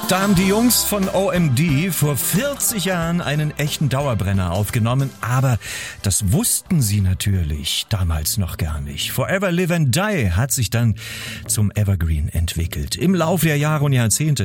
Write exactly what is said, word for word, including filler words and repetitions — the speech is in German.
Da haben die Jungs von O M D vor vierzig Jahren einen echten Dauerbrenner aufgenommen, aber das wussten sie natürlich damals noch gar nicht. Forever Live and Die hat sich dann zum Evergreen entwickelt. Im Laufe der Jahre und Jahrzehnte